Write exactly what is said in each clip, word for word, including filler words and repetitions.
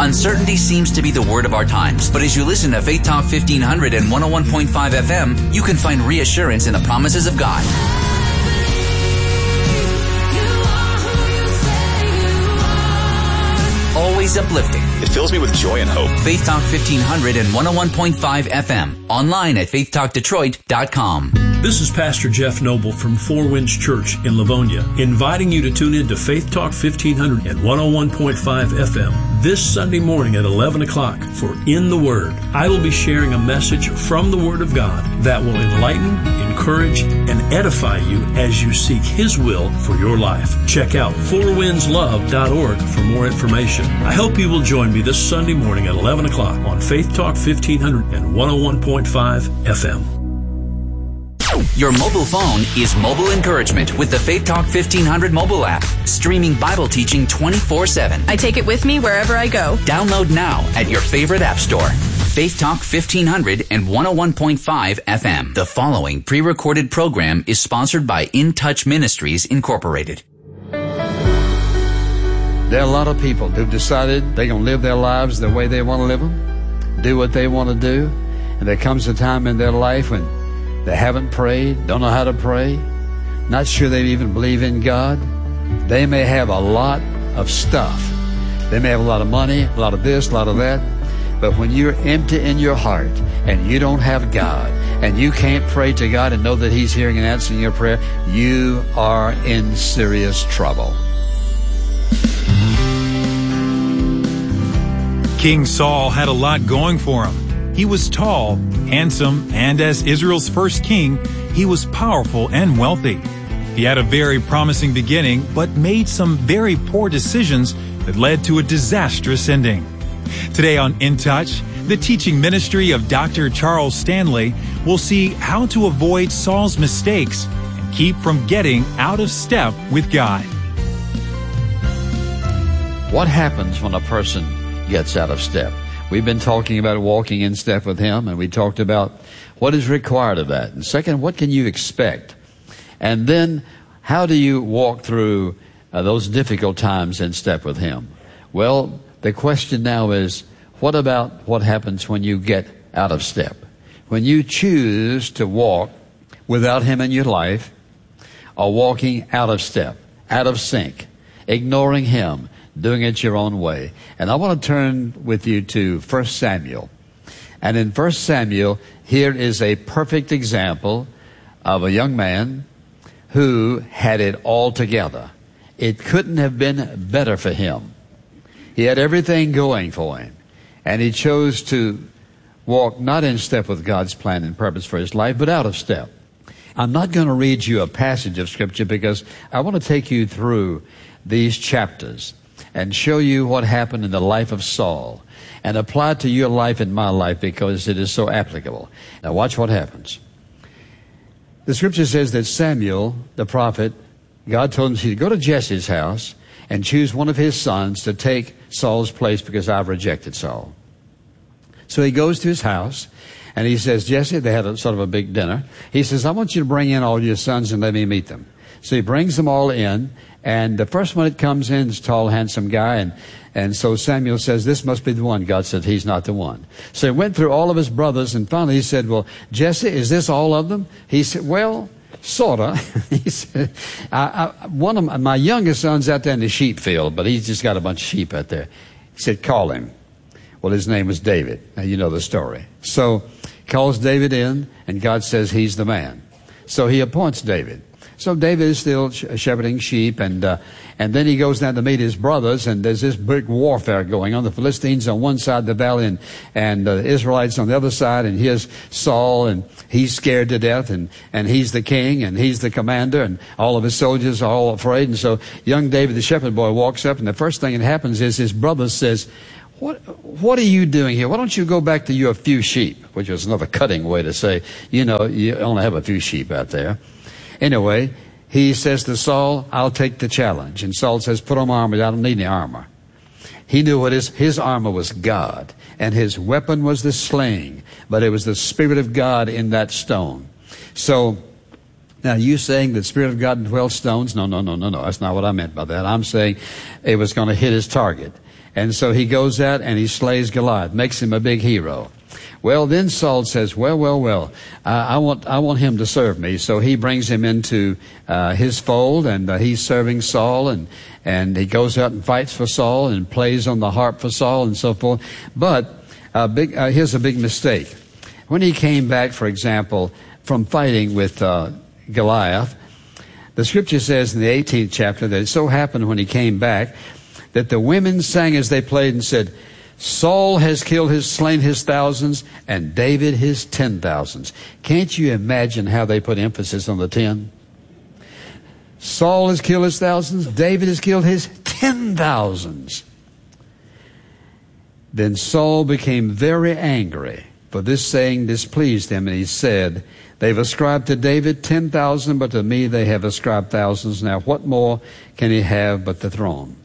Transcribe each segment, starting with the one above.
Uncertainty seems to be the word of our times, but as you listen to Faith Talk fifteen hundred and one oh one point five F M, you can find reassurance in the promises of God. Always uplifting. It fills me with joy and hope. Faith Talk fifteen hundred and one oh one point five F M. Online at faith talk detroit dot com. This is Pastor Jeff Noble from Four Winds Church in Livonia, inviting you to tune in to Faith Talk fifteen hundred and one oh one point five F M this Sunday morning at eleven o'clock for In the Word. I will be sharing a message from the Word of God that will enlighten, encourage, and edify you as you seek His will for your life. Check out four winds love dot org for more information. I hope you will join me this Sunday morning at eleven o'clock on Faith Talk fifteen hundred and one oh one point five F M. Your mobile phone is mobile encouragement with the Faith Talk fifteen hundred mobile app, streaming Bible teaching twenty-four seven. I take it with me wherever I go. Download now at your favorite app store. Faith Talk fifteen hundred and one oh one point five F M. The following pre-recorded program is sponsored by In Touch Ministries, Incorporated. There are a lot of people who've decided they're going to live their lives the way they want to live them, do what they want to do, and there comes a time in their life when they haven't prayed, don't know how to pray, not sure they even believe in God. They may have a lot of stuff. They may have a lot of money, a lot of this, a lot of that. But when you're empty in your heart and you don't have God and you can't pray to God and know that He's hearing and answering your prayer, you are in serious trouble. King Saul had a lot going for him. He was tall, handsome, and as Israel's first king, he was powerful and wealthy. He had a very promising beginning, but made some very poor decisions that led to a disastrous ending. Today on In Touch, the teaching ministry of Doctor Charles Stanley will see how to avoid Saul's mistakes and keep from getting out of step with God. What happens when a person gets out of step? We've been talking about walking in step with Him, and we talked about what is required of that. And second, what can you expect? And then, how do you walk through uh, those difficult times in step with Him? Well, the question now is, what about what happens when you get out of step? When you choose to walk without Him in your life, or walking out of step, out of sync, ignoring Him, doing it your own way. And I want to turn with you to First Samuel. And in First Samuel, here is a perfect example of a young man who had it all together. It couldn't have been better for him. He had everything going for him. And he chose to walk not in step with God's plan and purpose for his life, but out of step. I'm not going to read you a passage of Scripture because I want to take you through these chapters and show you what happened in the life of Saul and apply it to your life and my life because it is so applicable. Now watch what happens. The Scripture says that Samuel, the prophet, God told him to go to Jesse's house and choose one of his sons to take Saul's place because I've rejected Saul. So he goes to his house and he says, Jesse, they had a sort of a big dinner. He says, I want you to bring in all your sons and let me meet them. So he brings them all in, and the first one that comes in is a tall, handsome guy, and, and so Samuel says, this must be the one. God said, he's not the one. So he went through all of his brothers, and finally he said, well, Jesse, is this all of them? He said, well, sort of. He said, I, I, one of my, my youngest son's out there in the sheep field, but he's just got a bunch of sheep out there. He said, call him. Well, his name was David. Now, you know the story. So calls David in, and God says he's the man. So he appoints David. So David is still shepherding sheep, and uh, and then he goes down to meet his brothers, and there's this big warfare going on. The Philistines on one side of the valley, and, and uh, the Israelites on the other side, and here's Saul, and he's scared to death, and, and he's the king, and he's the commander, and all of his soldiers are all afraid. And so young David, the shepherd boy, walks up, and the first thing that happens is his brother says, What what are you doing here? Why don't you go back to your few sheep? Which was another cutting way to say, you know, you only have a few sheep out there. Anyway, he says to Saul, I'll take the challenge. And Saul says, put on my armor. I don't need any armor. He knew what his, his armor was God. And his weapon was the sling. But it was the Spirit of God in that stone. So, now you saying that the Spirit of God in twelve stones? No, no, no, no, no. That's not what I meant by that. I'm saying it was going to hit his target. And so he goes out and he slays Goliath, makes him a big hero. Well, then Saul says, well, well, well, uh, I want I want him to serve me. So he brings him into uh, his fold, and uh, he's serving Saul, and, and he goes out and fights for Saul and plays on the harp for Saul and so forth. But uh, big, uh, here's a big mistake. When he came back, for example, from fighting with uh, Goliath, the scripture says in the eighteenth chapter that it so happened when he came back that the women sang as they played and said, Saul has killed his, slain his thousands, and David his ten thousands. Can't you imagine how they put emphasis on the ten? Saul has killed his thousands, David has killed his ten thousands. Then Saul became very angry, for this saying displeased him, and he said, they've ascribed to David ten thousand, but to me they have ascribed thousands. Now what more can he have but the throne?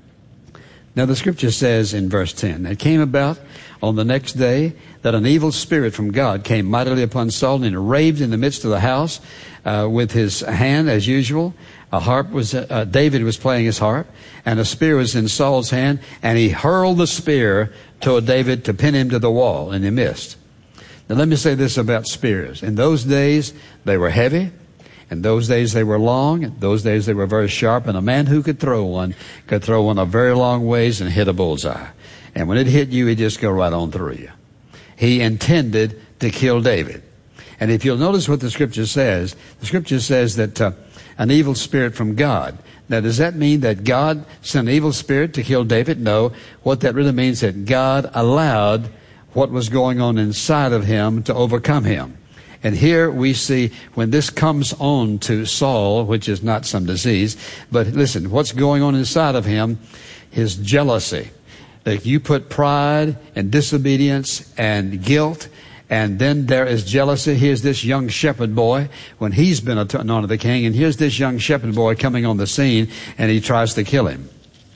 Now the scripture says in verse ten, it came about on the next day that an evil spirit from God came mightily upon Saul, and raved in the midst of the house uh, with his hand as usual. A harp was, uh, David was playing his harp, and a spear was in Saul's hand, and he hurled the spear toward David to pin him to the wall, and he missed. Now let me say this about spears. In those days, they were heavy. In those days, they were long. In those days, they were very sharp. And a man who could throw one could throw one a very long ways and hit a bullseye. And when it hit you, it just go right on through you. He intended to kill David. And if you'll notice what the scripture says, the scripture says that uh, an evil spirit from God. Now, does that mean that God sent an evil spirit to kill David? No. What that really means is that God allowed what was going on inside of him to overcome him. And here we see when this comes on to Saul, which is not some disease, but listen, what's going on inside of him? His jealousy. That you put pride and disobedience and guilt, and then there is jealousy. Here's this young shepherd boy when he's been anointed the king, and here's this young shepherd boy coming on the scene, and he tries to kill him.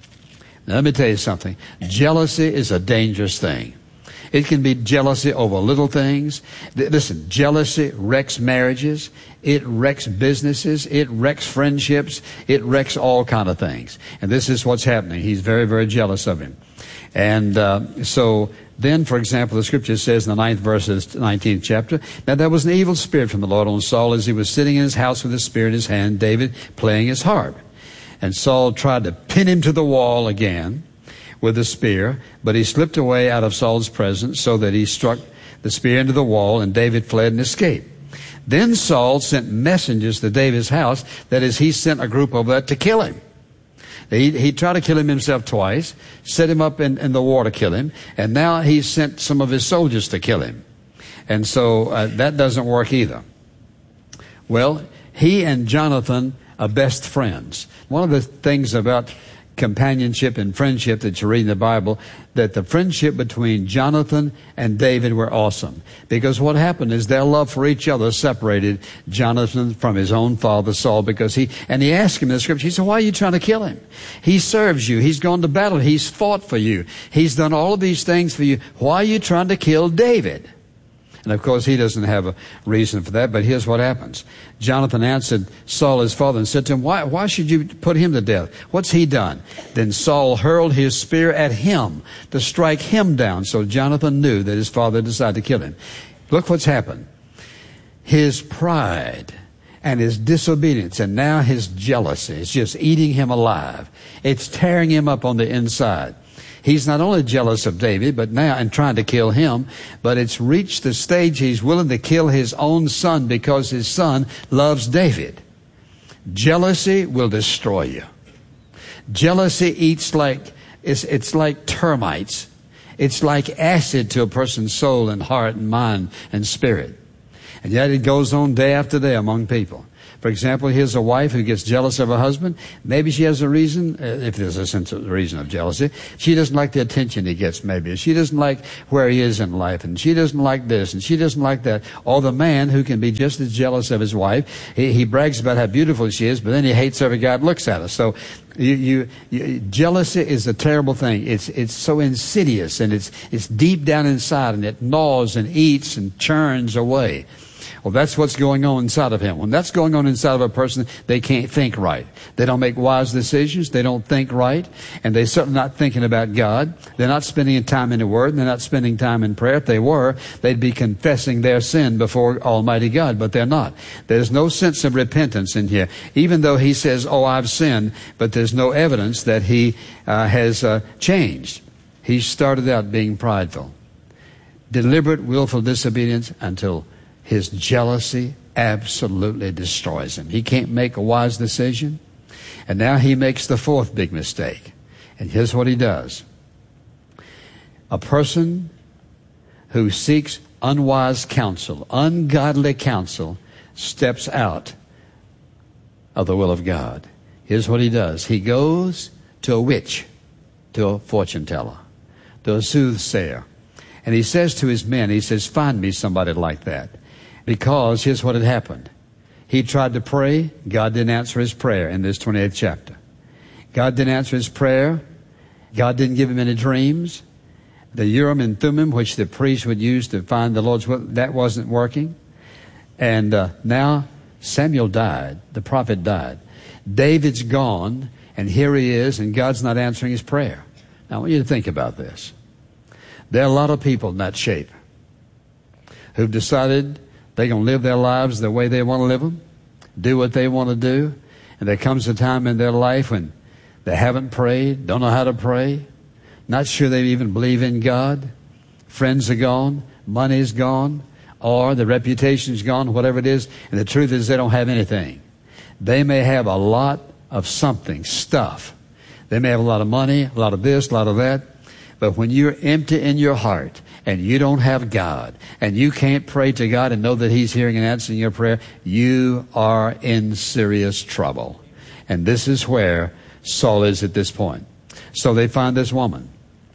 Now, let me tell you something. Jealousy is a dangerous thing. It can be jealousy over little things. Listen, jealousy wrecks marriages. It wrecks businesses. It wrecks friendships. It wrecks all kind of things. And this is what's happening. He's very, very jealous of him. And uh, so then, for example, the scripture says in the ninth verse of the nineteenth chapter, now there was an evil spirit from the Lord on Saul as he was sitting in his house with his spear in his hand, David playing his harp. And Saul tried to pin him to the wall again with a spear, but he slipped away out of Saul's presence so that he struck the spear into the wall, and David fled and escaped. Then Saul sent messengers to David's house. That is, he sent a group over there to kill him. He, he tried to kill him himself twice, set him up in, in the war to kill him, and now he sent some of his soldiers to kill him. And so uh, that doesn't work either. Well, he and Jonathan are best friends. One of the things about companionship and friendship that you read in the Bible, that the friendship between Jonathan and David were awesome. Because what happened is their love for each other separated Jonathan from his own father Saul, because he, and he asked him in the scripture, he said, why are you trying to kill him? He serves you. He's gone to battle. He's fought for you. He's done all of these things for you. Why are you trying to kill David? And of course, he doesn't have a reason for that, but here's what happens. Jonathan answered Saul his father and said to him, why, why should you put him to death? What's he done? Then Saul hurled his spear at him to strike him down. So Jonathan knew that his father decided to kill him. Look what's happened. His pride and his disobedience and now his jealousy is just eating him alive. It's tearing him up on the inside. He's not only jealous of David, but now and trying to kill him, but it's reached the stage he's willing to kill his own son because his son loves David. Jealousy will destroy you. Jealousy eats like, it's, it's like termites. It's like acid to a person's soul and heart and mind and spirit. And yet it goes on day after day among people. For example, here's a wife who gets jealous of her husband. Maybe she has a reason, if there's a sense of reason of jealousy. She doesn't like the attention he gets, maybe. She doesn't like where he is in life, and she doesn't like this, and she doesn't like that. Or the man who can be just as jealous of his wife. He, he brags about how beautiful she is, but then he hates every guy that looks at her. So you, you, you, jealousy is a terrible thing. It's, it's so insidious, and it's, it's deep down inside, and it gnaws and eats and churns away. Well, that's what's going on inside of him. When that's going on inside of a person, they can't think right. They don't make wise decisions. They don't think right. And they're certainly not thinking about God. They're not spending time in the Word. They're not spending time in prayer. If they were, they'd be confessing their sin before Almighty God, but they're not. There's no sense of repentance in here. Even though he says, oh, I've sinned, but there's no evidence that he uh, has uh, changed. He started out being prideful. Deliberate, willful disobedience until his jealousy absolutely destroys him. He can't make a wise decision. And now he makes the fourth big mistake. And here's what he does. A person who seeks unwise counsel, ungodly counsel, steps out of the will of God. Here's what he does. He goes to a witch, to a fortune teller, to a soothsayer. And he says to his men, he says, find me somebody like that. Because here's what had happened. He tried to pray. God didn't answer his prayer in this twenty-eighth chapter. God didn't answer his prayer. God didn't give him any dreams. The Urim and Thummim, which the priest would use to find the Lord's will, that wasn't working. And uh, now Samuel died. The prophet died. David's gone, and here he is, and God's not answering his prayer. Now I want you to think about this. There are a lot of people in that shape who've decided they're going to live their lives the way they want to live them, do what they want to do, and there comes a time in their life when they haven't prayed, don't know how to pray, not sure they even believe in God. Friends are gone, money's gone, or the reputation's gone, whatever it is, and the truth is they don't have anything. They may have a lot of something, stuff. They may have a lot of money, a lot of this, a lot of that. But when you're empty in your heart and you don't have God and you can't pray to God and know that He's hearing and answering your prayer, you are in serious trouble. And this is where Saul is at this point. So they find this woman.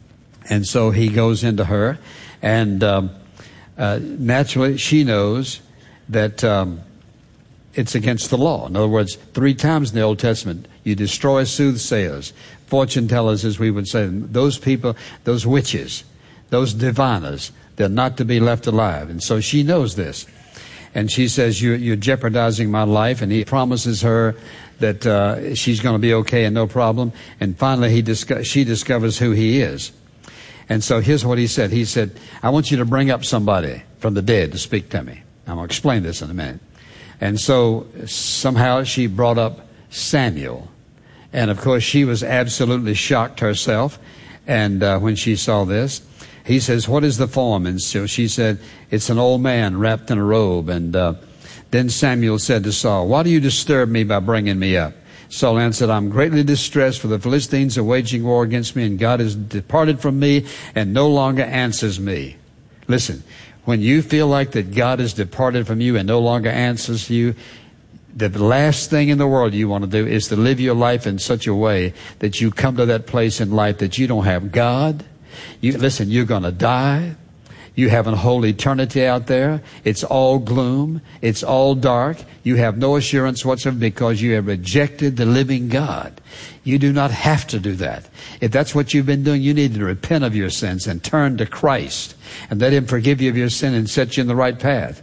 And so he goes into her. And um, uh, naturally, she knows that um, it's against the law. In other words, three times in the Old Testament, you destroy soothsayers, fortune tellers, as we would say. Those people, those witches, those diviners, they're not to be left alive. And so she knows this. And she says, you're, you're jeopardizing my life. And he promises her that uh, she's going to be okay and no problem. And finally, he disco- she discovers who he is. And so here's what he said. He said, I want you to bring up somebody from the dead to speak to me. I'm going to explain this in a minute. And so somehow she brought up Samuel. And of course, she was absolutely shocked herself. And uh, when she saw this, he says, what is the form? And so she said, it's an old man wrapped in a robe. And uh, then Samuel said to Saul, why do you disturb me by bringing me up? Saul answered, I'm greatly distressed, for the Philistines are waging war against me, and God has departed from me and no longer answers me. Listen, when you feel like that God has departed from you and no longer answers you, the last thing in the world you want to do is to live your life in such a way that you come to that place in life that you don't have God. You, listen, you're going to die. You have a whole eternity out there. It's all gloom. It's all dark. You have no assurance whatsoever because you have rejected the living God. You do not have to do that. If that's what you've been doing, you need to repent of your sins and turn to Christ and let Him forgive you of your sin and set you in the right path.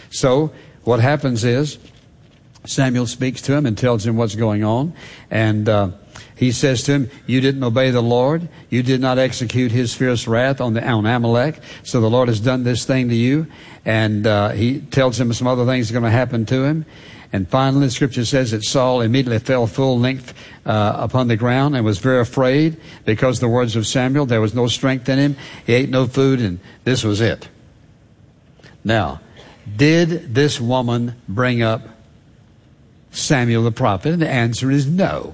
So what happens is Samuel speaks to him and tells him what's going on. And uh, he says to him, you didn't obey the Lord. You did not execute His fierce wrath on, the, on Amalek. So the Lord has done this thing to you. And uh, he tells him some other things are going to happen to him. And finally, the Scripture says that Saul immediately fell full length uh, upon the ground and was very afraid because the words of Samuel, there was no strength in him. He ate no food, and this was it. Now, did this woman bring up Samuel the prophet? And the answer is no.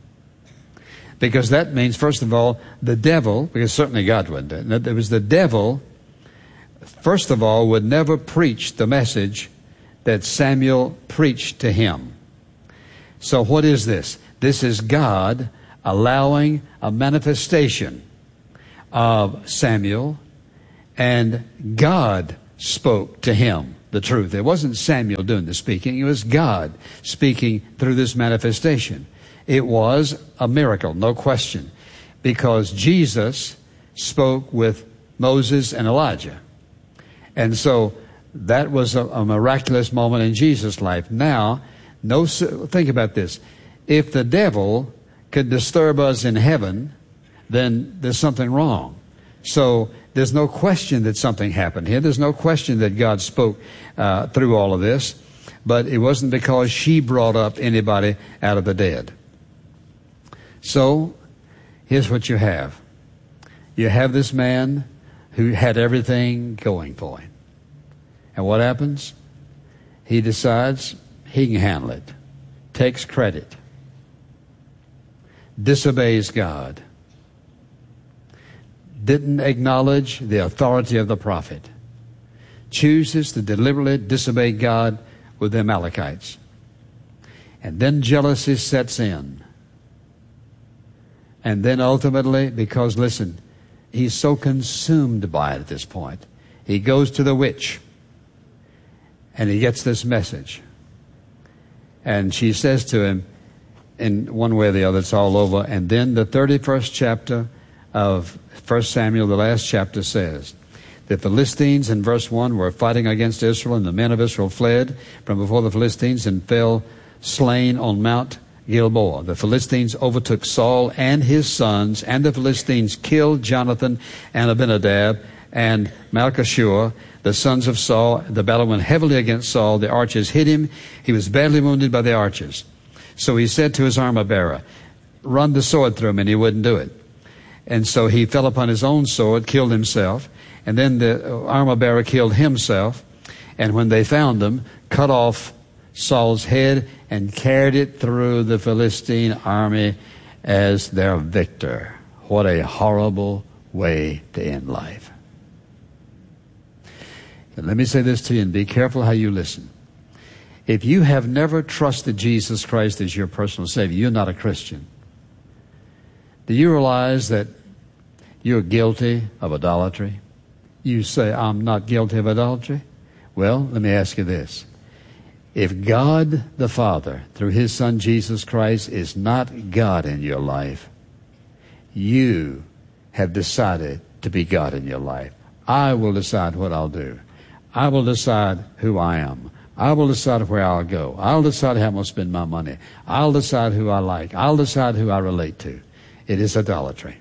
Because that means, first of all, the devil, because certainly God wouldn't do it. There was the devil, first of all, would never preach the message that Samuel preached to him. So what is this? This is God allowing a manifestation of Samuel, and God spoke to him the truth. It wasn't Samuel doing the speaking. It was God speaking through this manifestation. It was a miracle, no question, because Jesus spoke with Moses and Elijah. And so That was a, a miraculous moment in Jesus' life. Now, no, think about this. If the devil could disturb us in heaven, then there's something wrong. So there's no question that something happened here. There's no question that God spoke uh, through all of this. But it wasn't because she brought up anybody out of the dead. So here's what you have. You have this man who had everything going for him. And what happens? He decides he can handle it. Takes credit. Disobeys God. Didn't acknowledge the authority of the prophet. Chooses to deliberately disobey God with the Amalekites. And then jealousy sets in. And then ultimately, because listen, he's so consumed by it at this point, he goes to the witch and he gets this message. And she says to him, in one way or the other, it's all over. And then the thirty-first chapter of First Samuel, the last chapter, says, the Philistines in verse one were fighting against Israel, and the men of Israel fled from before the Philistines and fell slain on Mount Gilboa. The Philistines overtook Saul and his sons, and the Philistines killed Jonathan and Abinadab and Malchishua, the sons of Saul. The battle went heavily against Saul. The archers hit him. He was badly wounded by the archers. So he said to his armor bearer, run the sword through him, and he wouldn't do it. And so he fell upon his own sword, killed himself. And then the armor bearer killed himself. And when they found him, cut off Saul's head and carried it through the Philistine army as their victor. What a horrible way to end life. And let me say this to you, and be careful how you listen. If you have never trusted Jesus Christ as your personal Savior, you're not a Christian. Do you realize that you're guilty of idolatry? You say, I'm not guilty of idolatry. Well, let me ask you this. If God the Father, through His Son Jesus Christ, is not God in your life, you have decided to be God in your life. I will decide what I'll do. I will decide who I am. I will decide where I'll go. I'll decide how I'm going to spend my money. I'll decide who I like. I'll decide who I relate to. It is idolatry.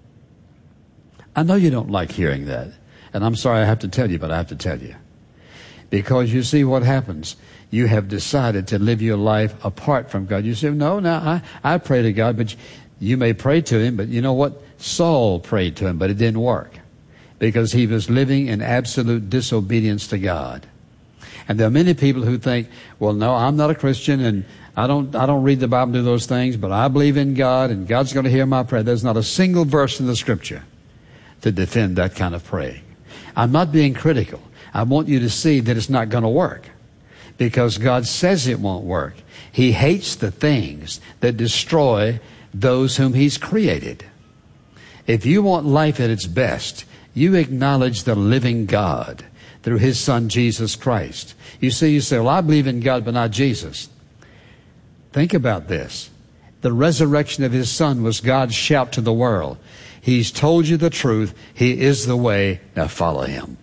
I know you don't like hearing that. And I'm sorry I have to tell you, but I have to tell you. Because you see what happens. You have decided to live your life apart from God. You say, no, no, I, I pray to God, but you may pray to Him, but you know what? Saul prayed to Him, but it didn't work. Because he was living in absolute disobedience to God. And there are many people who think, well, no, I'm not a Christian, and I don't, I don't read the Bible and do those things, but I believe in God, and God's going to hear my prayer. There's not a single verse in the Scripture to defend that kind of praying. I'm not being critical. I want you to see that it's not going to work. Because God says it won't work. He hates the things that destroy those whom He's created. If you want life at its best, you acknowledge the living God through His Son, Jesus Christ. You see, you say, well, I believe in God, but not Jesus. Think about this. The resurrection of His Son was God's shout to the world. He's told you the truth. He is the way. Now follow Him.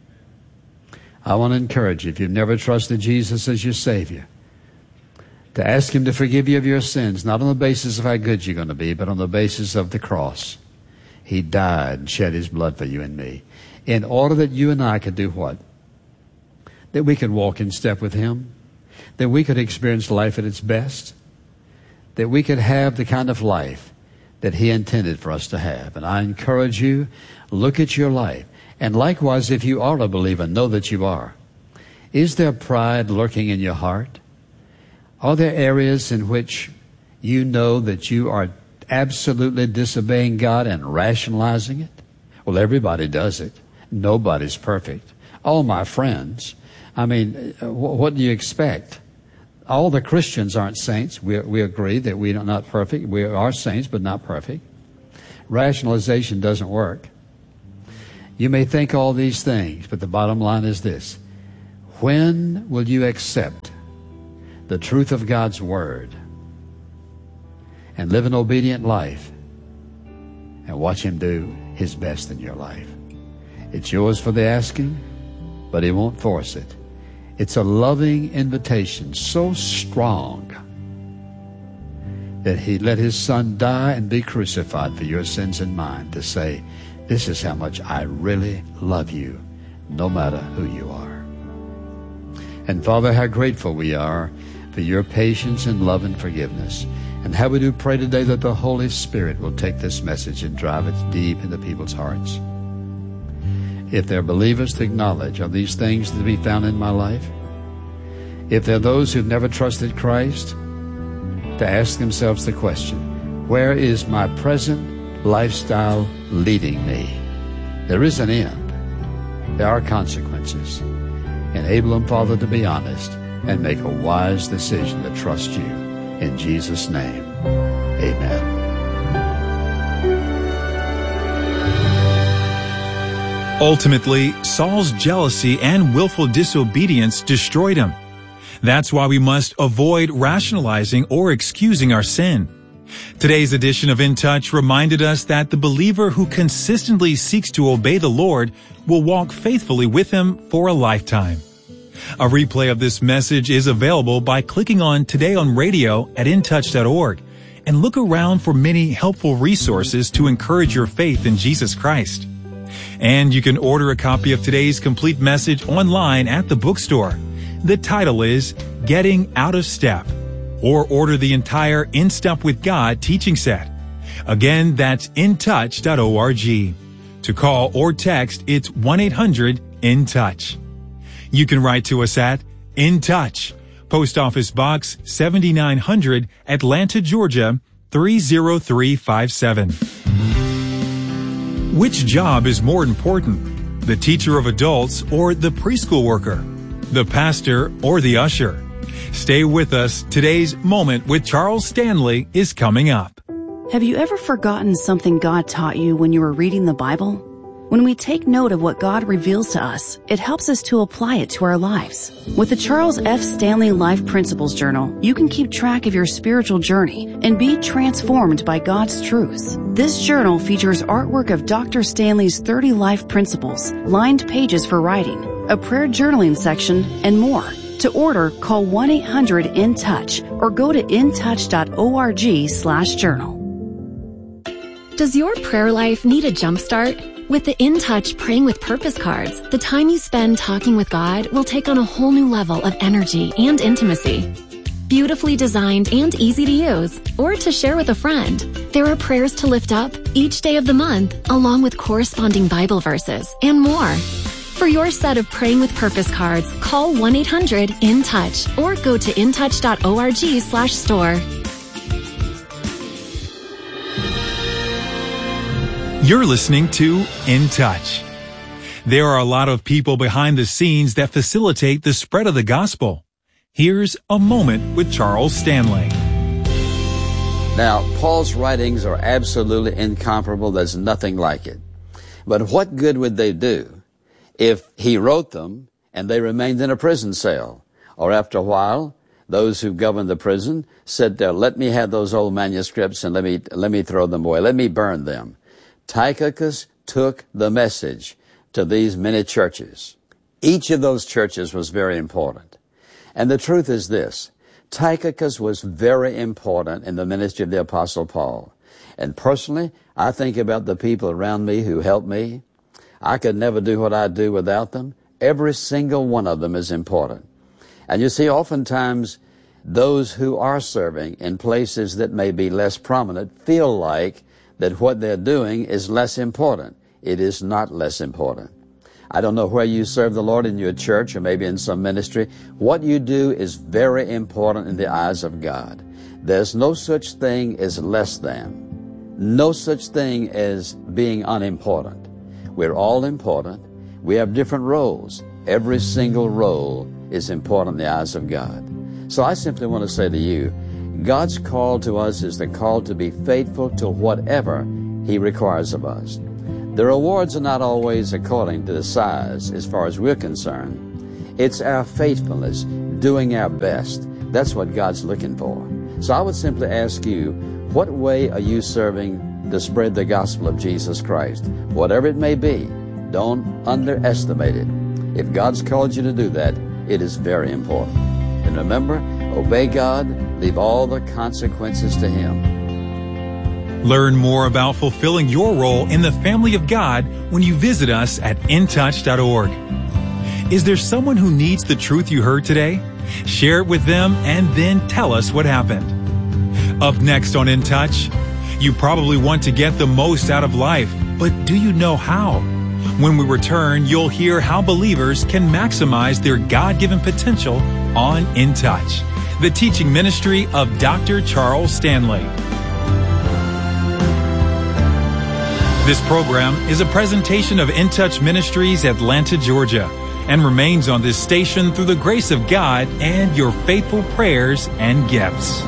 I want to encourage you, if you've never trusted Jesus as your Savior, to ask Him to forgive you of your sins, not on the basis of how good you're going to be, but on the basis of the cross. He died and shed His blood for you and me, in order that you and I could do what? That we could walk in step with Him, that we could experience life at its best, that we could have the kind of life that He intended for us to have. And I encourage you, look at your life. And likewise, if you are a believer, know that you are. Is there pride lurking in your heart? Are there areas in which you know that you are absolutely disobeying God and rationalizing it? Well, everybody does it. Nobody's perfect. All my friends, I mean, what do you expect? All the Christians aren't saints. We, we agree that we are not perfect. We are saints, but not perfect. Rationalization doesn't work. You may think all these things, but the bottom line is this. When will you accept the truth of God's Word and live an obedient life and watch Him do His best in your life? It's yours for the asking, but but He won't force it. It's a loving invitation, so strong that He let His Son die and be crucified for your sins and mine, to say, this is how much I really love you, no matter who you are. And Father, how grateful we are for your patience and love and forgiveness. And how we do pray today that the Holy Spirit will take this message and drive it deep into people's hearts. If they're believers to acknowledge, are these things to be found in my life? If they're those who've never trusted Christ, to ask themselves the question, where is my present lifestyle leading me? There is an end. There are consequences. Enable them, Father, to be honest and make a wise decision to trust you. In Jesus' name, amen. Ultimately, Saul's jealousy and willful disobedience destroyed him. That's why we must avoid rationalizing or excusing our sin. Today's edition of In Touch reminded us that the believer who consistently seeks to obey the Lord will walk faithfully with Him for a lifetime. A replay of this message is available by clicking on Today on Radio at in touch dot org and look around for many helpful resources to encourage your faith in Jesus Christ. And you can order a copy of today's complete message online at the bookstore. The title is Getting Out of Step, or order the entire In Step with God teaching set. Again, that's in touch dot org. To call or text, it's one eight hundred in touch. You can write to us at In Touch, Post Office Box seventy-nine hundred, Atlanta, Georgia, three zero three five seven. Which job is more important, the teacher of adults or the preschool worker, the pastor or the usher? Stay with us. Today's Moment with Charles Stanley is coming up. Have you ever forgotten something God taught you when you were reading the Bible? When we take note of what God reveals to us, it helps us to apply it to our lives. With the Charles F. Stanley Life Principles Journal, you can keep track of your spiritual journey and be transformed by God's truths. This journal features artwork of Doctor Stanley's thirty life principles, lined pages for writing, a prayer journaling section, and more. To order, call one eight hundred in touch or go to in touch dot org slash journal. Does your prayer life need a jumpstart? With the In Touch Praying with Purpose cards, the time you spend talking with God will take on a whole new level of energy and intimacy. Beautifully designed and easy to use, or to share with a friend, there are prayers to lift up each day of the month, along with corresponding Bible verses and more. For your set of Praying with Purpose cards, call one eight hundred in touch or go to in touch dot org slash store. You're listening to In Touch. There are a lot of people behind the scenes that facilitate the spread of the gospel. Here's a moment with Charles Stanley. Now, Paul's writings are absolutely incomparable. There's nothing like it. But what good would they do if he wrote them and they remained in a prison cell? Or after a while, those who governed the prison said, let me have those old manuscripts and let me, let me throw them away. Let me burn them. Tychicus took the message to these many churches. Each of those churches was very important. And the truth is this, Tychicus was very important in the ministry of the Apostle Paul. And personally, I think about the people around me who helped me. I could never do what I do without them. Every single one of them is important. And you see, oftentimes, those who are serving in places that may be less prominent feel like that what they're doing is less important. It is not less important. I don't know where you serve the Lord in your church or maybe in some ministry. What you do is very important in the eyes of God. There's no such thing as less than. No such thing as being unimportant. We're all important. We have different roles. Every single role is important in the eyes of God. So I simply want to say to you, God's call to us is the call to be faithful to whatever He requires of us. The rewards are not always according to the size as far as we're concerned. It's our faithfulness, doing our best. That's what God's looking for. So I would simply ask you, what way are you serving to spread the gospel of Jesus Christ? Whatever it may be, don't underestimate it. If God's called you to do that, it is very important. And remember, obey God, leave all the consequences to Him. Learn more about fulfilling your role in the family of God when you visit us at in touch dot org. Is there someone who needs the truth you heard today? Share it with them and then tell us what happened. Up next on In Touch, you probably want to get the most out of life, but do you know how? When we return, you'll hear how believers can maximize their God-given potential on In Touch, the teaching ministry of Doctor Charles Stanley. This program is a presentation of In Touch Ministries, Atlanta, Georgia, and remains on this station through the grace of God and your faithful prayers and gifts.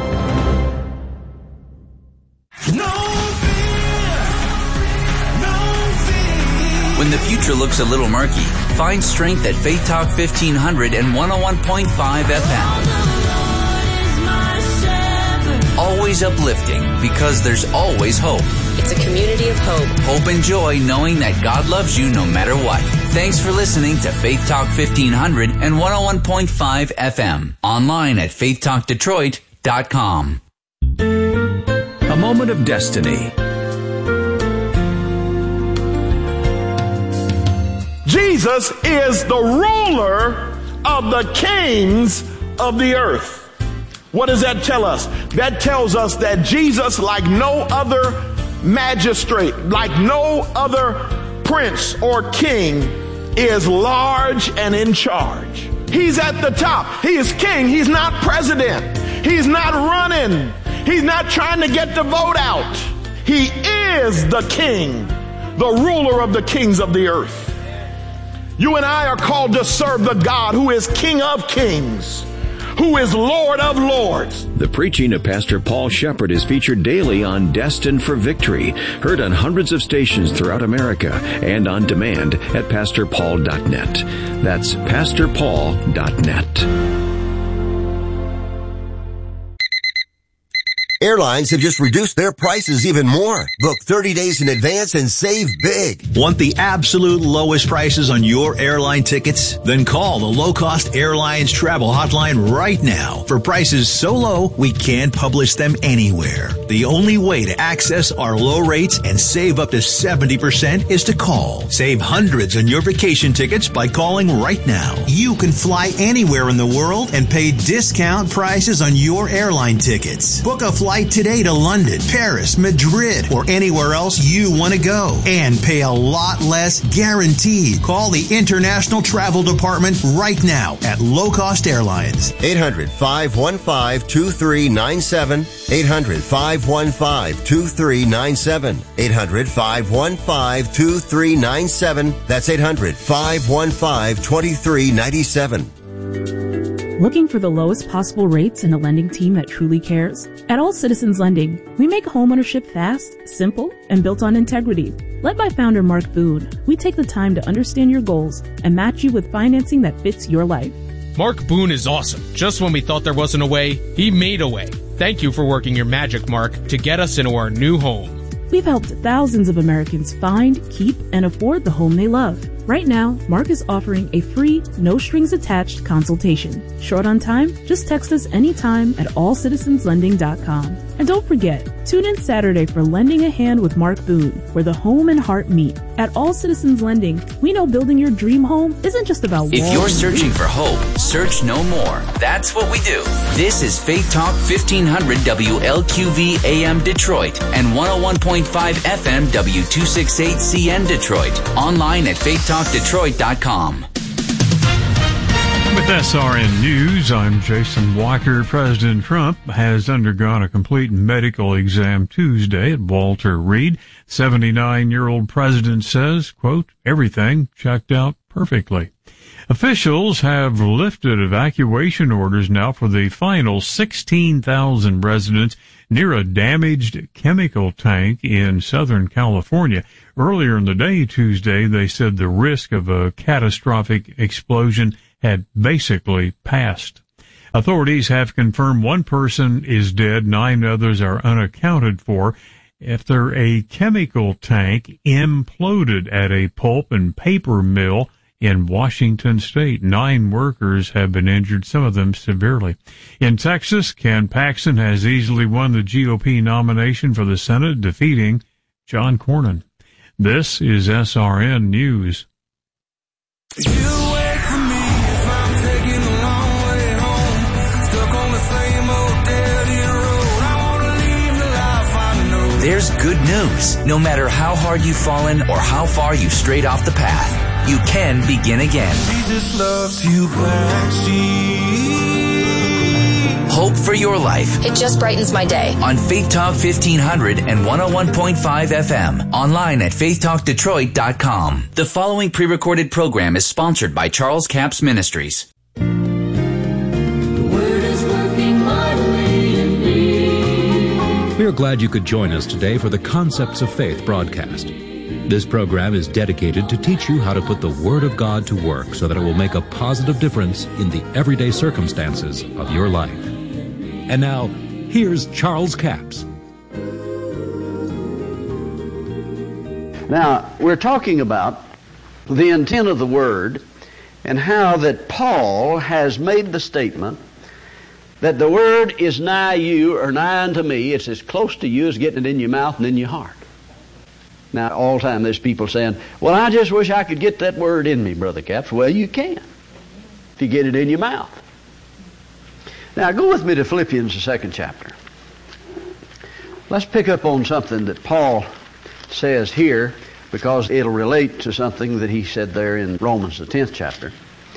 When the future looks a little murky, find strength at Faith Talk fifteen hundred and one oh one point five F M. Always uplifting, because there's always hope. It's a community of hope. Hope and joy knowing that God loves you no matter what. Thanks for listening to Faith Talk fifteen hundred and one oh one point five F M. Online at faith talk detroit dot com. A moment of destiny. Jesus is the ruler of the kings of the earth. What does that tell us? That tells us that Jesus, like no other magistrate, like no other prince or king, is large and in charge. He's at the top. He is king. He's not president. He's not running. He's not trying to get the vote out. He is the king, the ruler of the kings of the earth. You and I are called to serve the God who is King of kings, who is Lord of lords. The preaching of Pastor Paul Shepherd is featured daily on Destined for Victory, heard on hundreds of stations throughout America and on demand at pastor paul dot net. That's pastor paul dot net. Airlines have just reduced their prices even more. Book thirty days in advance and save big. Want the absolute lowest prices on your airline tickets? Then call the Low Cost Airlines Travel Hotline right now for prices so low we can't publish them anywhere. The only way to access our low rates and save up to seventy percent is to call. Save hundreds on your vacation tickets by calling right now. You can fly anywhere in the world and pay discount prices on your airline tickets. Book a flight today to London, Paris, Madrid, or anywhere else you want to go and pay a lot less guaranteed. Call the International Travel Department right now at Low Cost Airlines. eight hundred, five one five, two three nine seven. eight hundred, five one five, two three nine seven. eight hundred, five one five, two three nine seven. That's eight hundred, five one five, two three nine seven. Looking for the lowest possible rates and a lending team that truly cares? At All Citizens Lending, we make homeownership fast, simple, and built on integrity. Led by founder Mark Boone, we take the time to understand your goals and match you with financing that fits your life. Mark Boone is awesome. Just when we thought there wasn't a way, he made a way. Thank you for working your magic, Mark, to get us into our new home. We've helped thousands of Americans find, keep, and afford the home they love. Right now, Mark is offering a free, no-strings-attached consultation. Short on time? Just text us anytime at all citizens lending dot com. And don't forget, tune in Saturday for Lending a Hand with Mark Boone, where the home and heart meet. At All Citizens Lending, we know building your dream home isn't just about walls. If you're searching for hope, search no more. That's what we do. This is Faith Talk fifteen hundred W L Q V A M Detroit and one oh one point five F M W two sixty-eight C N Detroit. Online at faith talk detroit dot com. With S R N News, I'm Jason Walker. President Trump has undergone a complete medical exam Tuesday at Walter Reed. seventy-nine-year-old president says, quote, everything checked out perfectly. Officials have lifted evacuation orders now for the final sixteen thousand residents near a damaged chemical tank in Southern California. Earlier in the day, Tuesday, they said the risk of a catastrophic explosion had basically passed. Authorities have confirmed one person is dead, nine others are unaccounted for after a chemical tank imploded at a pulp and paper mill In Washington State, nine workers have been injured, some of them severely. In Texas, Ken Paxton has easily won the G O P nomination for the Senate, defeating John Cornyn. This is S R N News. There's good news. No matter how hard you've fallen or how far you've strayed off the path, you can begin again. Jesus loves you back. Hope for your life. It just brightens my day. On Faith Talk fifteen hundred and one oh one point five F M. Online at faith talk detroit dot com. The following pre-recorded program is sponsored by Charles Capps Ministries. The Word is working mightily in me. We are glad you could join us today for the Concepts of Faith broadcast. This program is dedicated to teach you how to put the Word of God to work so that it will make a positive difference in the everyday circumstances of your life. And now, here's Charles Capps. Now, we're talking about the intent of the Word and how that Paul has made the statement that the Word is nigh you or nigh unto me. It's as close to you as getting it in your mouth and in your heart. Now, all the time there's people saying, well, I just wish I could get that Word in me, Brother Capps. Well, you can, if you get it in your mouth. Now, go with me to Philippians, the second chapter. Let's pick up on something that Paul says here, because it'll relate to something that he said there in Romans, the tenth chapter.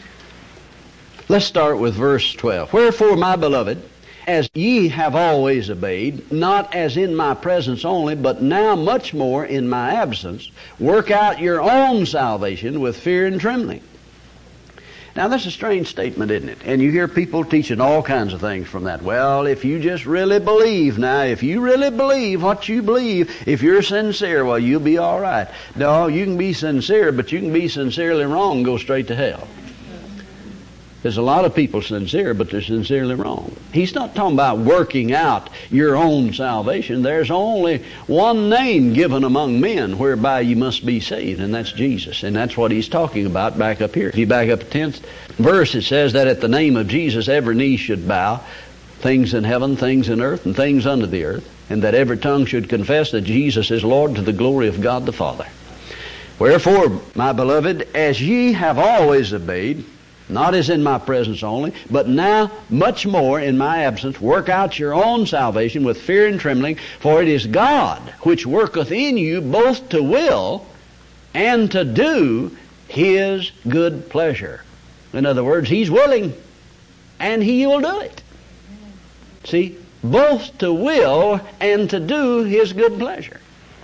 Let's start with verse twelve. Wherefore, my beloved, as ye have always obeyed, not as in my presence only, but now much more in my absence, work out your own salvation with fear and trembling. Now, that's a strange statement, isn't it? And you hear people teaching all kinds of things from that. Well, if you just really believe, now, if you really believe what you believe, if you're sincere, well, you'll be all right. No, you can be sincere, but you can be sincerely wrong and go straight to hell. There's a lot of people sincere, but they're sincerely wrong. He's not talking about working out your own salvation. There's only one name given among men whereby you must be saved, and that's Jesus. And that's what he's talking about back up here. If you back up the tenth verse, it says that at the name of Jesus every knee should bow, things in heaven, things in earth, and things under the earth, and that every tongue should confess that Jesus is Lord to the glory of God the Father. Wherefore, my beloved, as ye have always obeyed, not as in my presence only, but now much more in my absence, work out your own salvation with fear and trembling, for it is God which worketh in you both to will and to do His good pleasure. In other words, He's willing and He will do it. See, both to will and to do His good pleasure.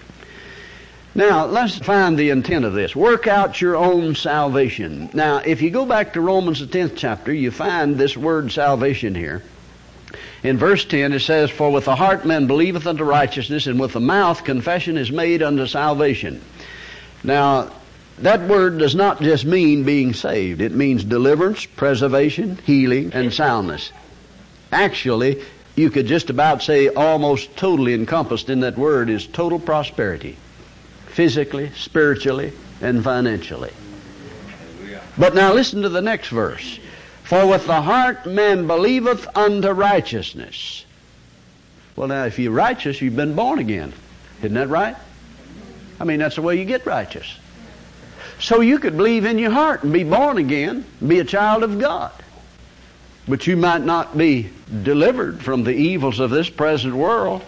Now, let's find the intent of this. Work out your own salvation. Now, if you go back to Romans, the tenth chapter, you find this word salvation here. In verse ten, it says, for with the heart man believeth unto righteousness, and with the mouth confession is made unto salvation. Now, that word does not just mean being saved. It means deliverance, preservation, healing, and soundness. Actually, you could just about say almost totally encompassed in that word is total prosperity. Physically, spiritually, and financially. But now listen to the next verse. For with the heart man believeth unto righteousness. Well, now, if you're righteous, you've been born again. Isn't that right? I mean, that's the way you get righteous. So you could believe in your heart and be born again, be a child of God. But you might not be delivered from the evils of this present world,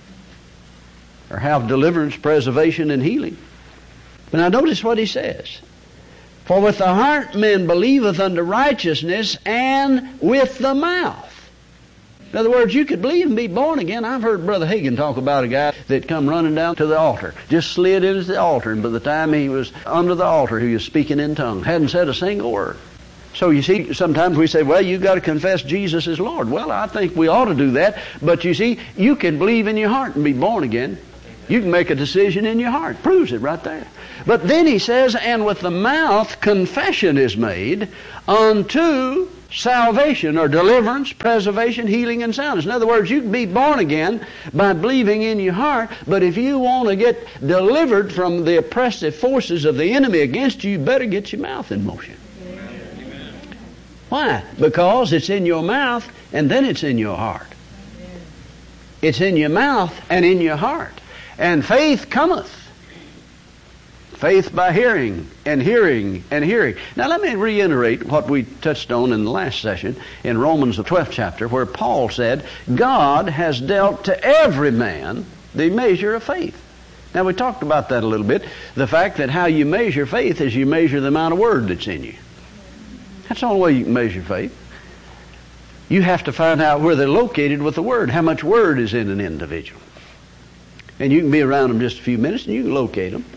or have deliverance, preservation, and healing. But now notice what he says. For with the heart man believeth unto righteousness, and with the mouth. In other words, you could believe and be born again. I've heard Brother Hagin talk about a guy that come running down to the altar, just slid into the altar, and by the time he was under the altar, he was speaking in tongues, hadn't said a single word. So you see, sometimes we say, well, you've got to confess Jesus is Lord. Well, I think we ought to do that. But you see, you can believe in your heart and be born again. You can make a decision in your heart. Proves it right there. But then he says, and with the mouth confession is made unto salvation or deliverance, preservation, healing, and soundness. In other words, you can be born again by believing in your heart, but if you want to get delivered from the oppressive forces of the enemy against you, you better get your mouth in motion. Amen. Why? Because it's in your mouth and then it's in your heart. It's in your mouth and in your heart. And faith cometh. Faith by hearing, and hearing, and hearing. Now let me reiterate what we touched on in the last session in Romans the twelfth chapter, where Paul said, God has dealt to every man the measure of faith. Now we talked about that a little bit. The fact that how you measure faith is you measure the amount of word that's in you. That's the only way you can measure faith. You have to find out where they're located with the word, how much word is in an individual. And you can be around them just a few minutes and you can locate them.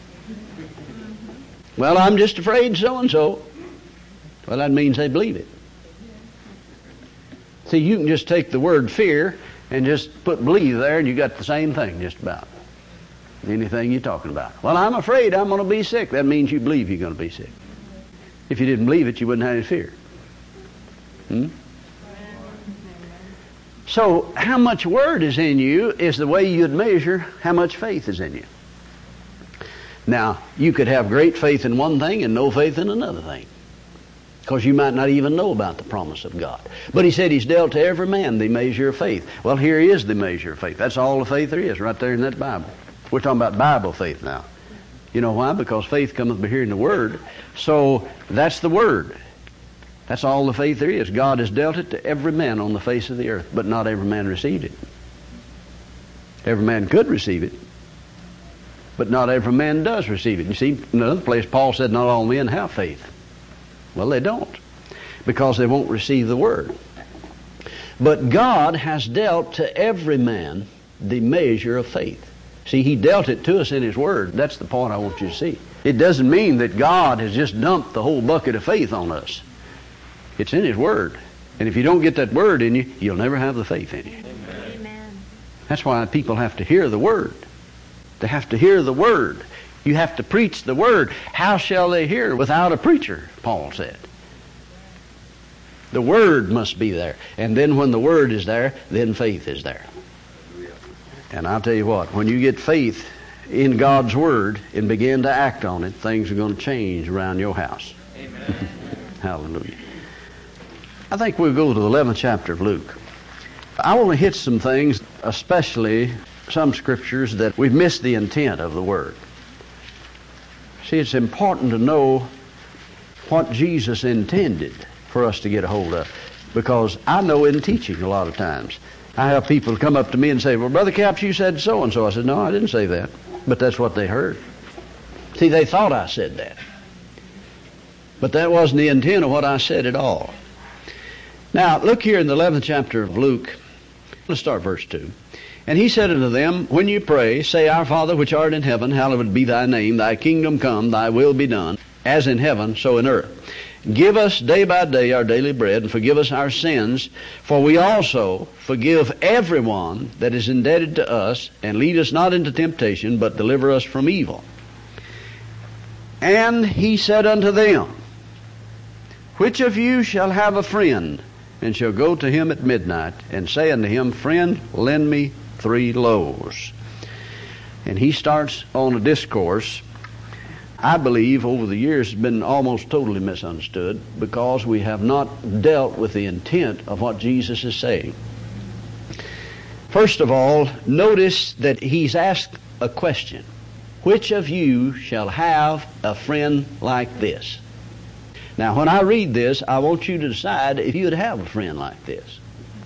Well, I'm just afraid so-and-so. Well, that means they believe it. See, you can just take the word fear and just put believe there and you got the same thing just about. Anything you're talking about. Well, I'm afraid I'm going to be sick. That means you believe you're going to be sick. If you didn't believe it, you wouldn't have any fear. Hmm? So, how much word is in you is the way you'd measure how much faith is in you. Now, you could have great faith in one thing and no faith in another thing. Because you might not even know about the promise of God. But he said he's dealt to every man the measure of faith. Well, here is the measure of faith. That's all the faith there is right there in that Bible. We're talking about Bible faith now. You know why? Because faith cometh by hearing the Word. So, that's the Word. That's all the faith there is. God has dealt it to every man on the face of the earth. But not every man received it. Every man could receive it. But not every man does receive it. You see, in another place, Paul said not all men have faith. Well, they don't. Because they won't receive the Word. But God has dealt to every man the measure of faith. See, he dealt it to us in his Word. That's the point I want you to see. It doesn't mean that God has just dumped the whole bucket of faith on us. It's in his Word. And if you don't get that Word in you, you'll never have the faith in you. Amen. That's why people have to hear the Word. They have to hear the Word. You have to preach the Word. How shall they hear without a preacher, Paul said. The Word must be there. And then when the Word is there, then faith is there. And I'll tell you what, when you get faith in God's Word and begin to act on it, things are going to change around your house. Amen. Hallelujah. I think we'll go to the eleventh chapter of Luke. I want to hit some things, especially some scriptures that we've missed the intent of the Word. See, it's important to know what Jesus intended for us to get a hold of. Because I know in teaching a lot of times, I have people come up to me and say, well, Brother Capps, you said so-and-so. I said, no, I didn't say that. But that's what they heard. See, they thought I said that. But that wasn't the intent of what I said at all. Now, look here in the eleventh chapter of Luke. Let's start verse two. And he said unto them, when you pray, say, Our Father which art in heaven, hallowed be thy name. Thy kingdom come, thy will be done, as in heaven, so in earth. Give us day by day our daily bread, and forgive us our sins, for we also forgive everyone that is indebted to us, and lead us not into temptation, but deliver us from evil. And he said unto them, Which of you shall have a friend, and shall go to him at midnight, and say unto him, Friend, lend me three loaves. And he starts on a discourse, I believe over the years has been almost totally misunderstood, because we have not dealt with the intent of what Jesus is saying. First of all, notice that he's asked a question. Which of you shall have a friend like this? Now, when I read this, I want you to decide if you'd have a friend like this.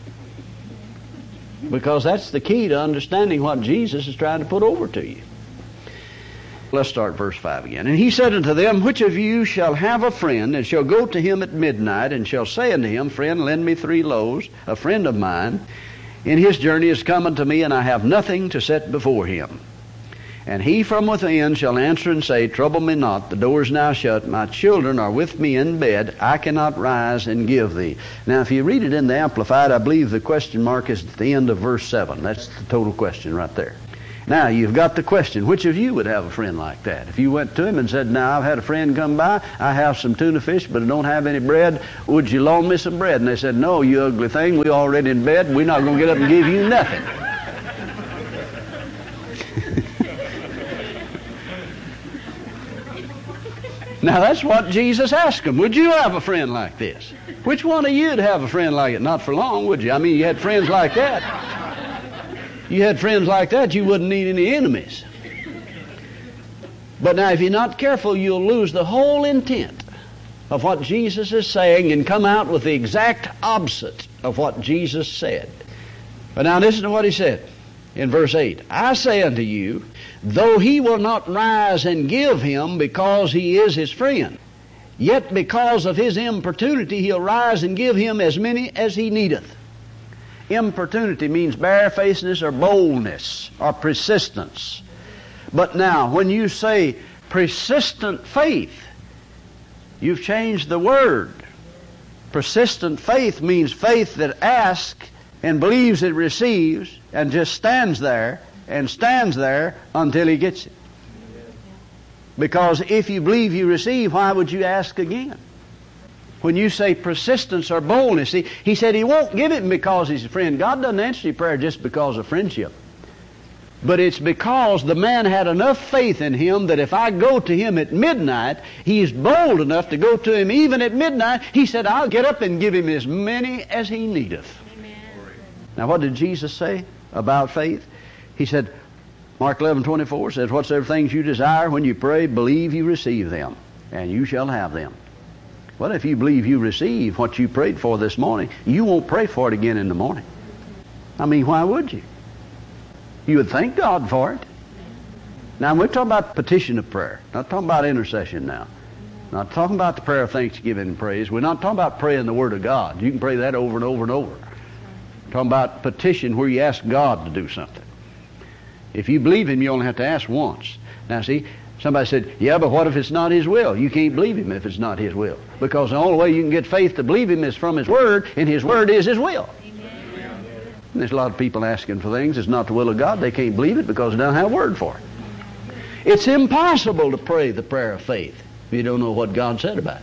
Because that's the key to understanding what Jesus is trying to put over to you. Let's start verse five again. And he said unto them, Which of you shall have a friend, and shall go to him at midnight, and shall say unto him, Friend, lend me three loaves, a friend of mine, in his journey is come unto me, and I have nothing to set before him. And he from within shall answer and say, Trouble me not, the door is now shut, my children are with me in bed, I cannot rise and give thee. Now, if you read it in the Amplified, I believe the question mark is at the end of verse seven. That's the total question right there. Now, you've got the question, which of you would have a friend like that? If you went to him and said, now, I've had a friend come by, I have some tuna fish, but I don't have any bread, would you loan me some bread? And they said, no, you ugly thing, we already in bed, we're not going to get up and give you nothing. Now, that's what Jesus asked them. Would you have a friend like this? Which one of you would have a friend like it? Not for long, would you? I mean, you had friends like that. You had friends like that, you wouldn't need any enemies. But now, if you're not careful, you'll lose the whole intent of what Jesus is saying and come out with the exact opposite of what Jesus said. But now listen to what he said in verse eight. I say unto you, though he will not rise and give him because he is his friend, yet because of his importunity he'll rise and give him as many as he needeth. Importunity means barefacedness or boldness or persistence. But now, when you say persistent faith, you've changed the word. Persistent faith means faith that asks and believes it receives and just stands there and stands there until he gets it. Because if you believe you receive, why would you ask again? When you say persistence or boldness, see, he said he won't give it because he's a friend. God doesn't answer your prayer just because of friendship. But it's because the man had enough faith in him that if I go to him at midnight, he's bold enough to go to him even at midnight. He said, I'll get up and give him as many as he needeth. Amen. Now what did Jesus say about faith? He said, Mark eleven twenty-four says, whatsoever things you desire when you pray, believe you receive them, and you shall have them. Well, if you believe you receive what you prayed for this morning, you won't pray for it again in the morning. I mean, why would you? You would thank God for it. Now, we're talking about petition of prayer. Not talking about intercession now. Not talking about the prayer of thanksgiving and praise. We're not talking about praying the Word of God. You can pray that over and over and over. We're talking about petition where you ask God to do something. If you believe Him, you only have to ask once. Now, see, somebody said, yeah, but what if it's not His will? You can't believe Him if it's not His will. Because the only way you can get faith to believe Him is from His Word, and His Word is His will. Amen. And there's a lot of people asking for things. It's not the will of God. They can't believe it because they don't have a word for it. It's impossible to pray the prayer of faith if you don't know what God said about it.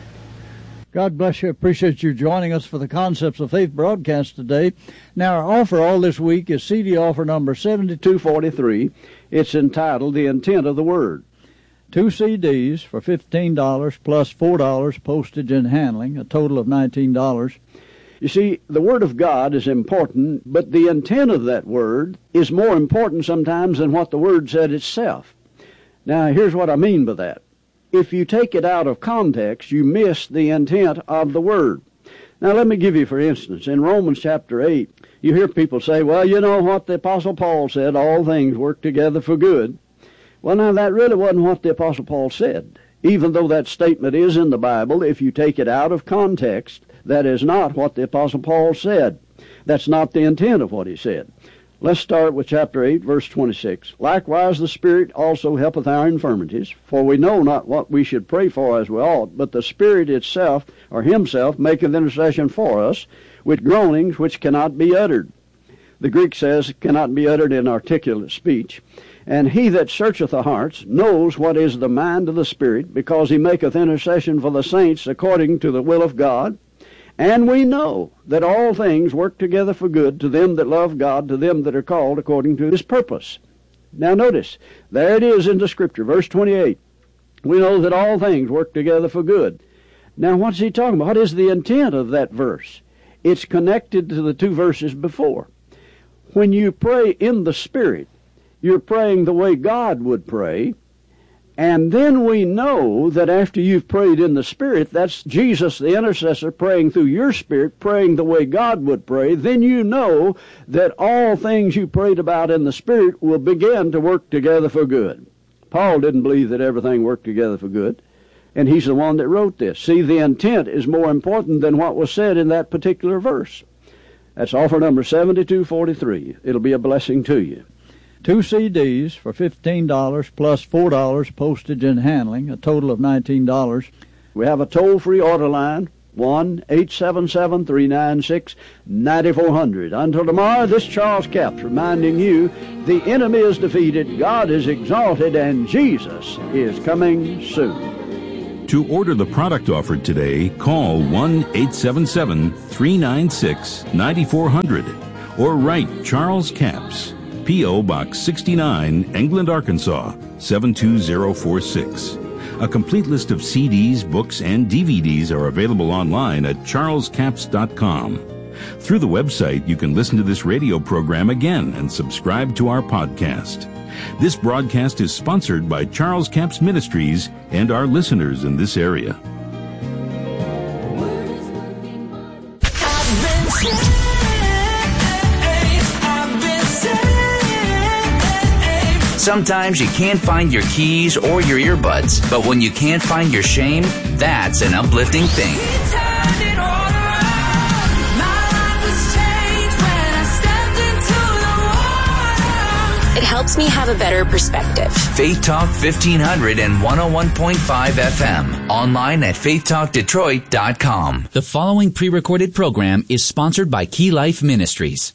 God bless you. Appreciate you joining us for the Concepts of Faith broadcast today. Now, our offer all this week is C D offer number seventy-two forty-three. It's entitled The Intent of the Word. Two C Ds for fifteen dollars plus four dollars postage and handling, a total of nineteen dollars. You see, the Word of God is important, but the intent of that Word is more important sometimes than what the Word said itself. Now, here's what I mean by that. If you take it out of context, you miss the intent of the Word. Now, let me give you, for instance, in Romans chapter eight, you hear people say, well, you know what the Apostle Paul said, all things work together for good. Well, now, that really wasn't what the Apostle Paul said. Even though that statement is in the Bible, if you take it out of context, that is not what the Apostle Paul said. That's not the intent of what he said. Let's start with chapter eight, verse twenty-six. Likewise the Spirit also helpeth our infirmities, for we know not what we should pray for as we ought, but the Spirit itself, or Himself, maketh intercession for us, with groanings which cannot be uttered. The Greek says, cannot be uttered in articulate speech. And He that searcheth the hearts knows what is the mind of the Spirit, because He maketh intercession for the saints according to the will of God. And we know that all things work together for good to them that love God, to them that are called according to His purpose. Now notice, there it is in the Scripture, verse twenty-eight. We know that all things work together for good. Now what's he talking about? What is the intent of that verse? It's connected to the two verses before. When you pray in the Spirit, you're praying the way God would pray. And then we know that after you've prayed in the Spirit, that's Jesus, the intercessor, praying through your spirit, praying the way God would pray. Then you know that all things you prayed about in the Spirit will begin to work together for good. Paul didn't believe that everything worked together for good, and he's the one that wrote this. See, the intent is more important than what was said in that particular verse. That's offer number seventy-two forty-three. It'll be a blessing to you. Two C Ds for fifteen dollars plus four dollars postage and handling, a total of nineteen dollars. We have a toll-free order line, one eight seven seven, three nine six, nine four zero zero. Until tomorrow, this Charles Capps reminding you the enemy is defeated, God is exalted, and Jesus is coming soon. To order the product offered today, call one eight seven seven, three nine six, nine four zero zero or write Charles Capps, P O. Box sixty-nine, England, Arkansas, seven two zero four six. A complete list of C Ds, books, and D V Ds are available online at charles capps dot com. Through the website, you can listen to this radio program again and subscribe to our podcast. This broadcast is sponsored by Charles Capps Ministries and our listeners in this area. Sometimes you can't find your keys or your earbuds, but when you can't find your shame, that's an uplifting thing. It helps me have a better perspective. Faith Talk fifteen hundred and one oh one point five F M. Online at faith talk detroit dot com. The following pre-recorded program is sponsored by Key Life Ministries.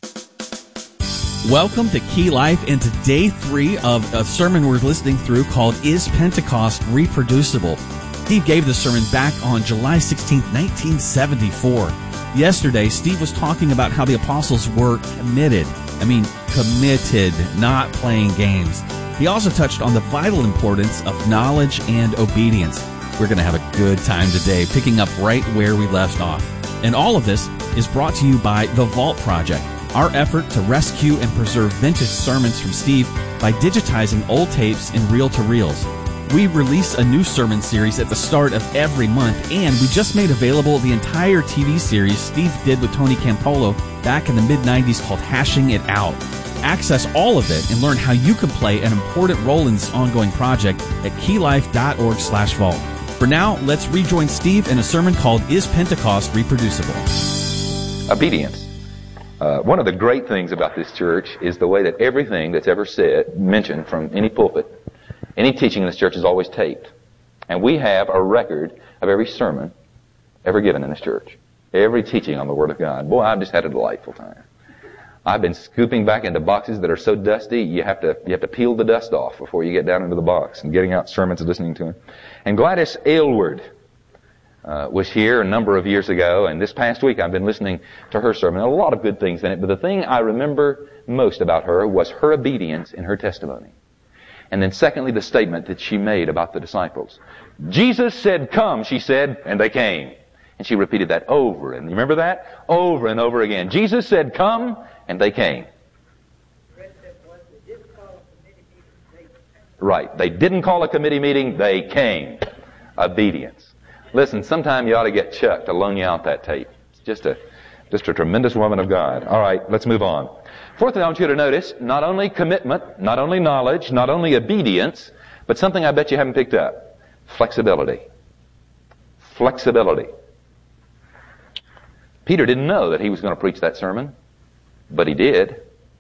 Welcome to Key Life and to day three of a sermon we're listening through called Is Pentecost Reproducible? Steve gave the sermon back on July sixteenth, nineteen seventy-four. Yesterday, Steve was talking about how the apostles were committed. I mean, committed, not playing games. He also touched on the vital importance of knowledge and obedience. We're going to have a good time today, picking up right where we left off. And all of this is brought to you by The Vault Project, our effort to rescue and preserve vintage sermons from Steve by digitizing old tapes in reel-to-reels. We release a new sermon series at the start of every month, and we just made available the entire T V series Steve did with Tony Campolo back in the mid nineties called Hashing It Out. Access all of it and learn how you can play an important role in this ongoing project at keylife.org slash vault. For now, let's rejoin Steve in a sermon called Is Pentecost Reproducible? Obedience. Uh, one of the great things about this church is the way that everything that's ever said, mentioned from any pulpit, any teaching in this church is always taped. And we have a record of every sermon ever given in this church. Every teaching on the Word of God. Boy, I've just had a delightful time. I've been scooping back into boxes that are so dusty, you have to you have to peel the dust off before you get down into the box, and getting out sermons and listening to them. And Gladys Aylward uh, was here a number of years ago, and this past week I've been listening to her sermon. A lot of good things in it, but the thing I remember most about her was her obedience in her testimony. And then secondly, the statement that she made about the disciples. Jesus said, "Come," she said, and they came. And she repeated that over, and you remember that? Over and over again. Jesus said, "Come," and they came. Right. They didn't call a committee meeting, they came. Obedience. Listen, sometime you ought to get Chuck to loan you out that tape. It's just a, just a tremendous woman of God. All right, let's move on. Fourthly, I want you to notice not only commitment, not only knowledge, not only obedience, but something I bet you haven't picked up. Flexibility. Flexibility. Peter didn't know that he was going to preach that sermon, but he did.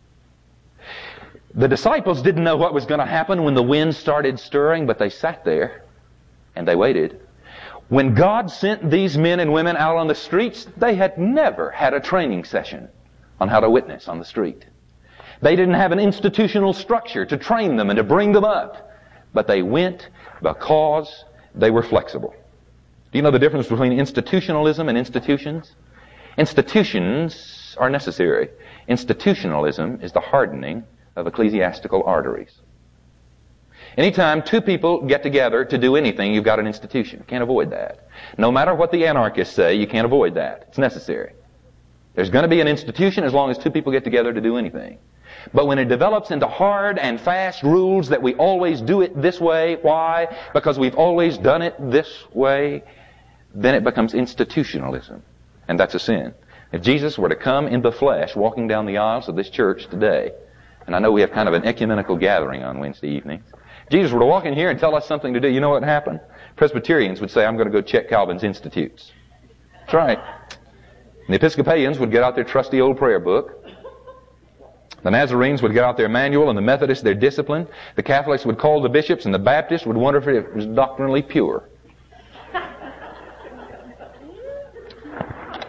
The disciples didn't know what was going to happen when the wind started stirring, but they sat there and they waited. When God sent these men and women out on the streets, they had never had a training session on how to witness on the street. They didn't have an institutional structure to train them and to bring them up. But they went because they were flexible. Do you know the difference between institutionalism and institutions? Institutions are necessary. Institutionalism is the hardening of ecclesiastical arteries. Anytime two people get together to do anything, you've got an institution. You can't avoid that. No matter what the anarchists say, you can't avoid that. It's necessary. There's going to be an institution as long as two people get together to do anything. But when it develops into hard and fast rules that we always do it this way, why? Because we've always done it this way, then it becomes institutionalism. And that's a sin. If Jesus were to come in the flesh, walking down the aisles of this church today, and I know we have kind of an ecumenical gathering on Wednesday evenings, if Jesus were to walk in here and tell us something to do, you know what would happen? Presbyterians would say, "I'm going to go check Calvin's Institutes." That's right. And the Episcopalians would get out their trusty old prayer book. The Nazarenes would get out their manual, and the Methodists their discipline. The Catholics would call the bishops, and the Baptists would wonder if it was doctrinally pure.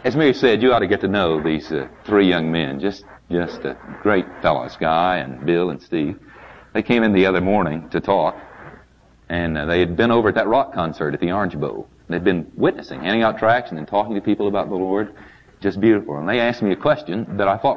as Mary said, you ought to get to know these uh, three young men. Just, just uh, great fellows, Guy and Bill and Steve. They came in the other morning to talk, and uh, they had been over at that rock concert at the Orange Bowl. They'd been witnessing, handing out tracts, and then talking to people about the Lord. Just beautiful. And they asked me a question that I thought